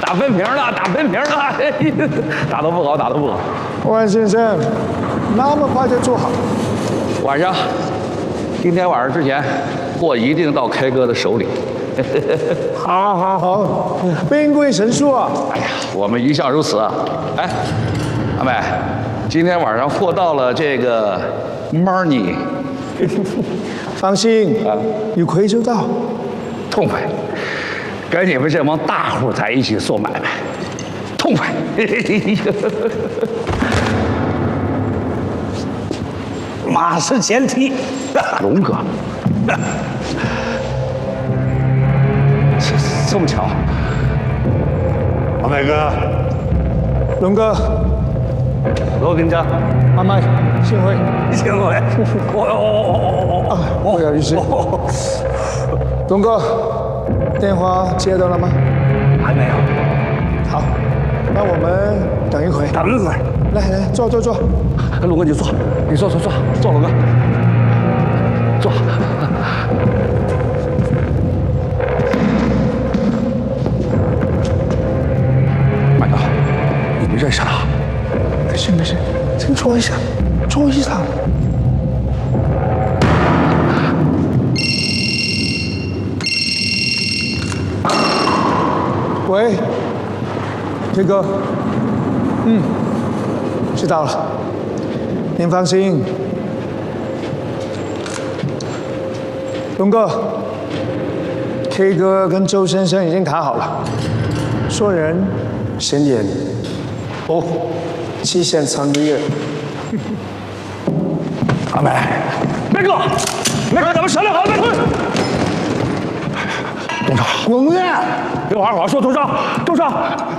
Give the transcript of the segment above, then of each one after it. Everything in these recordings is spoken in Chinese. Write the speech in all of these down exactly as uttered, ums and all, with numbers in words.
打分屏了，打分屏了，打得不好，打得不好。 万先生，那么快就做好？ 晚上，今天晚上之前，货一定到 K 哥的手里。 好，好，好，兵贵神速啊！ 哎呀，我们一向如此啊。哎，阿美，今天晚上货到了，这个 money。 放心，啊，一回就到， 痛快。跟你们这帮大户在一起做买卖，痛快。 马是前提， 龙哥，这这么巧？ 阿美哥， 龙哥， 罗兵家， 慢慢，幸会， 幸会。哦哦哦哦！ 不好意思，龙哥，电话接到了吗？ 还没有。 好，那我们等一会。 等一会儿。 来来，坐坐坐。 龙哥你坐，你坐坐坐坐，龙哥，坐。麦哥，你们认识他？ 没事没事，先坐一下，坐一下。喂，这个，嗯，知道了，您放心。龙哥 ，K 哥跟周先生已经谈好了，说人先演，哦，期限三个月。 阿美，梅哥，梅哥，咱们商量好了没？ 董事长， 龙爷，别玩好说，董事长，董事长。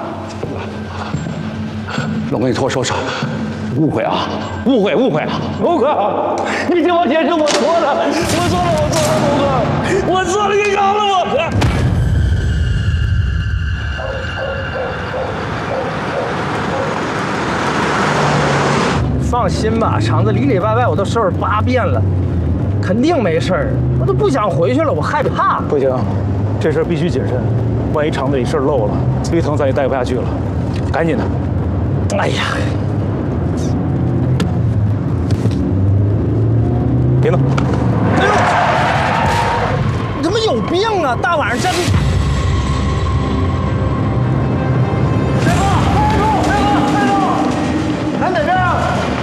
龙哥，你托我说声，误会啊，误会，误会啊， 龙哥，你听我解释，我错了，我错了，我错了，龙哥，我错了，你饶了我。放心吧，厂子里里外外我都收拾八遍了，肯定没事儿。我都不想回去了，我害怕。 不行，这事儿必须谨慎，万一厂子里事儿漏了，绿藤咱也待不下去了，赶紧的。 哎呀， 别弄！ 哎呦，你他妈有病啊！大晚上站住！大哥，大哥，大哥，咱在这儿。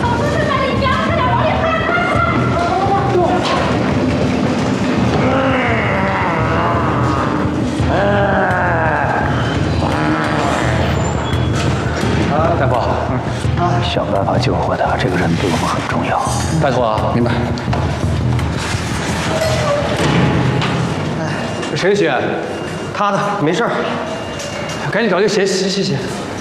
大夫， 啊，想办法救活他，这个人对我们很重要。 大夫啊，明白。这谁的血？ 他的，没事儿。 赶紧找个血洗洗洗。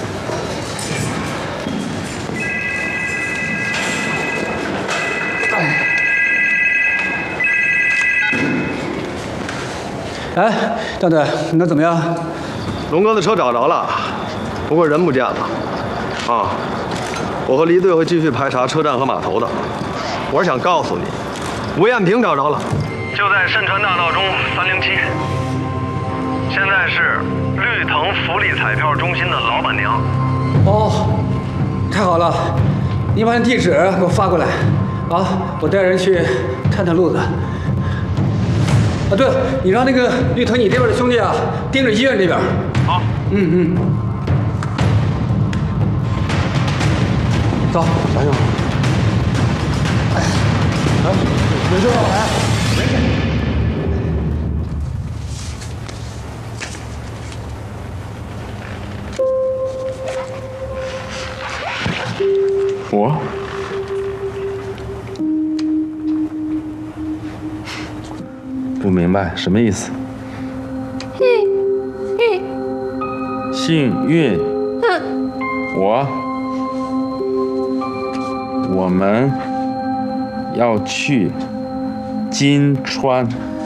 哎，段队，那怎么样？ 龙哥的车找着了，不过人不见了。啊，我和离队会继续排查车站和码头的。我是想告诉你，吴艳萍找着了，就在深川大道中三零七。现在是绿藤福利彩票中心的老板娘。 哦，太好了，你把你地址给我发过来，啊，我带人去探探路子。啊，对了，你让那个绿藤你这边的兄弟啊，盯着医院这边。 好。 嗯嗯。走，小心。 哎，啊，有事吗？来，没事。 我不明白什么意思。幸运，我我们要去金川。